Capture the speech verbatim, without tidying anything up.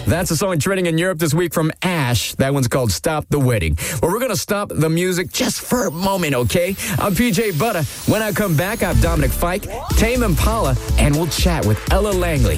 That's a song trending in Europe this week from Ash. That one's called Stop the Wedding. Well, we're going to stop the music just for a moment, okay? I'm P J Butter. When I come back, I have Dominic Fike, Tame Impala, and we'll chat with Ella Langley.